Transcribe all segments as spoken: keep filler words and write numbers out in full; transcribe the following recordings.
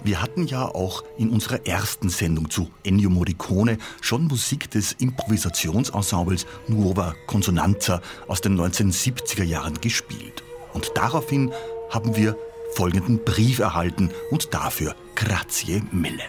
Wir hatten ja auch in unserer ersten Sendung zu Ennio Morricone schon Musik des Improvisationsensembles Nuova Consonanza aus den neunzehnhundertsiebziger Jahren gespielt. Und daraufhin haben wir folgenden Brief erhalten und dafür grazie mille.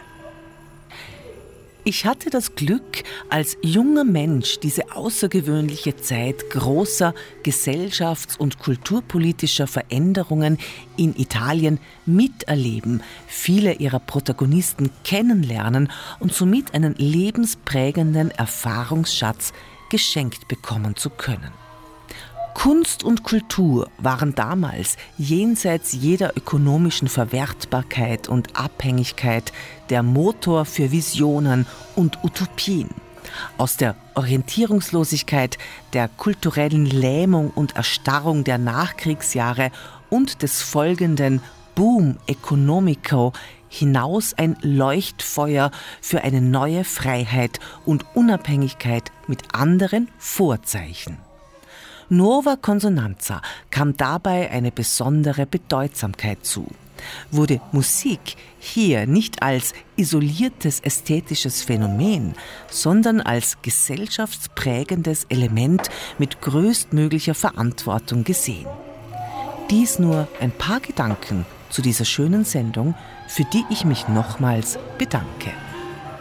Ich hatte das Glück, als junger Mensch diese außergewöhnliche Zeit großer gesellschafts- und kulturpolitischer Veränderungen in Italien miterleben, viele ihrer Protagonisten kennenlernen und somit einen lebensprägenden Erfahrungsschatz geschenkt bekommen zu können. Kunst und Kultur waren damals jenseits jeder ökonomischen Verwertbarkeit und Abhängigkeit der Motor für Visionen und Utopien. Aus der Orientierungslosigkeit, der kulturellen Lähmung und Erstarrung der Nachkriegsjahre und des folgenden Boom economico hinaus ein Leuchtfeuer für eine neue Freiheit und Unabhängigkeit mit anderen Vorzeichen. Nuova Consonanza kam dabei eine besondere Bedeutsamkeit zu. Wurde Musik hier nicht als isoliertes ästhetisches Phänomen, sondern als gesellschaftsprägendes Element mit größtmöglicher Verantwortung gesehen. Dies nur ein paar Gedanken zu dieser schönen Sendung, für die ich mich nochmals bedanke.